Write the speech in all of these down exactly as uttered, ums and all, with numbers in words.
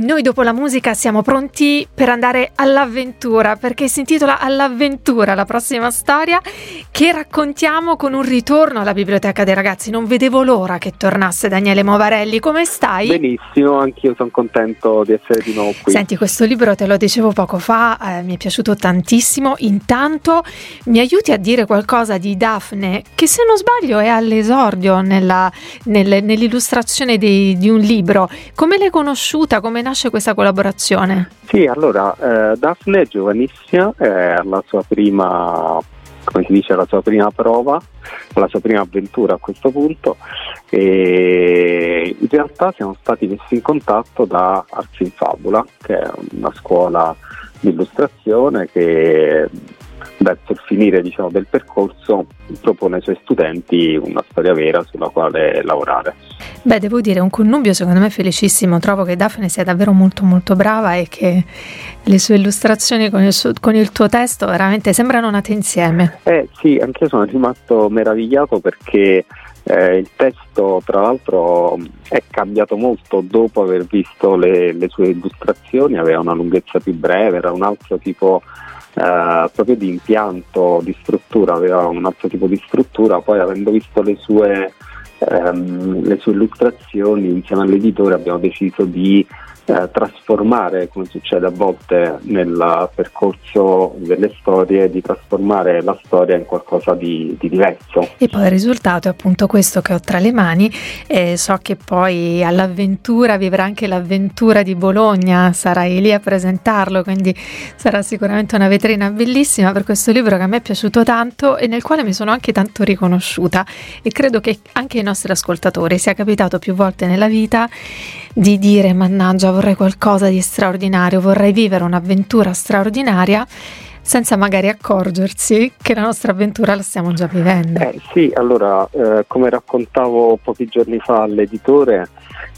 noi dopo la musica siamo pronti per andare all'avventura, perché si intitola All'avventura, la prossima storia che raccontiamo con un ritorno alla Biblioteca dei Ragazzi. Non vedevo l'ora che tornasse Daniele Movarelli. Come stai? Benissimo, anch'io sono contento di essere di nuovo qui. Senti, questo libro, te lo dicevo poco fa, eh, mi è piaciuto tantissimo. Intanto mi aiuti a dire qualcosa di Daphne, che se non sbaglio è all'esordio nella, nel, nell'illustrazione di, di un libro. Come l'hai conosciuta? Come nasce questa collaborazione? Sì, allora, eh, Daphne è giovanissima, è alla sua prima, come si dice, alla sua prima prova, alla sua prima avventura a questo punto, e in realtà siamo stati messi in contatto da Arts in Fabula, che è una scuola di illustrazione che verso il finire, diciamo, del percorso propone ai suoi studenti una storia vera sulla quale lavorare. Beh, devo dire, un connubio secondo me felicissimo. Trovo che Daphne sia davvero molto molto brava e che le sue illustrazioni con il, suo, con il tuo testo veramente sembrano nate insieme. Eh sì, anch'io sono rimasto meravigliato perché eh, il testo tra l'altro è cambiato molto dopo aver visto le, le sue illustrazioni. Aveva una lunghezza più breve, era un altro tipo Uh, proprio di impianto, di struttura, aveva un altro tipo di struttura. Poi, avendo visto le sue, um, le sue illustrazioni insieme all'editore, abbiamo deciso di uh, trasformare, come succede a volte nel percorso delle storie, di trasformare la storia in qualcosa di, di diverso. E poi il risultato è appunto questo che ho tra le mani, e so che poi all'avventura vivrà anche l'avventura di Bologna, sarai lì a presentarlo, quindi sarà sicuramente una vetrina bellissima per questo libro che a me è piaciuto tanto e nel quale mi sono anche tanto riconosciuta, e credo che anche ai nostri ascoltatori sia capitato più volte nella vita di dire: mannaggia, vorrei qualcosa di straordinario, vorrei vivere un'avventura straordinaria, senza magari accorgersi che la nostra avventura la stiamo già vivendo. Eh, sì, allora, eh, come raccontavo pochi giorni fa all'editore,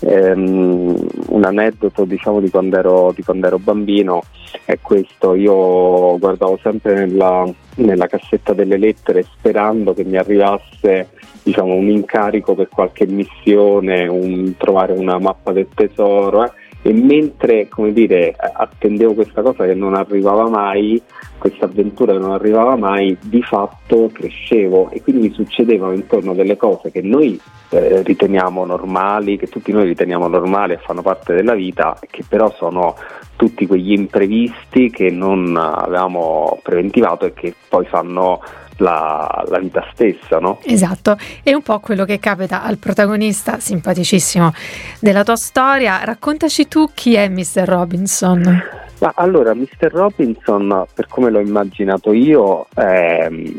ehm, un aneddoto, diciamo, di quando ero, di quando ero bambino è questo. Io guardavo sempre nella, nella cassetta delle lettere sperando che mi arrivasse, diciamo, un incarico per qualche missione, un trovare una mappa del tesoro, eh, e mentre, come dire, attendevo questa cosa che non arrivava mai, questa avventura che non arrivava mai, di fatto crescevo e quindi mi succedevano intorno delle cose che noi eh, riteniamo normali, che tutti noi riteniamo normali e fanno parte della vita, che però sono tutti quegli imprevisti che non avevamo preventivato e che poi fanno La, la vita stessa, no? Esatto, è un po' quello che capita al protagonista simpaticissimo della tua storia. Raccontaci tu chi è mister Robinson. Ma allora, mister Robinson, per come l'ho immaginato io, ehm,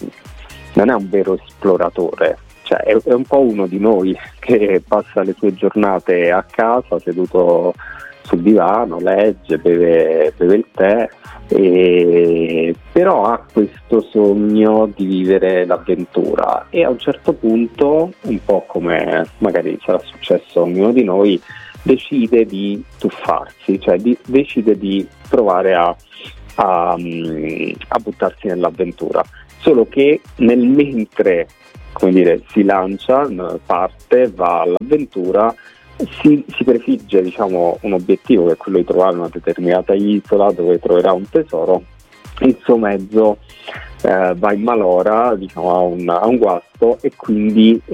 non è un vero esploratore, cioè è, è un po' uno di noi che passa le sue giornate a casa seduto sul divano, legge, beve, beve il tè, e però ha questo sogno di vivere l'avventura e a un certo punto, un po' come magari sarà successo a ognuno di noi, decide di tuffarsi, cioè di, decide di provare a, a, a buttarsi nell'avventura, solo che nel mentre, come dire, si lancia, parte, va all'avventura, Si, si prefigge, diciamo, un obiettivo che è quello di trovare una determinata isola dove troverà un tesoro. Il suo mezzo eh, va in malora, diciamo, a un, a un guasto, e quindi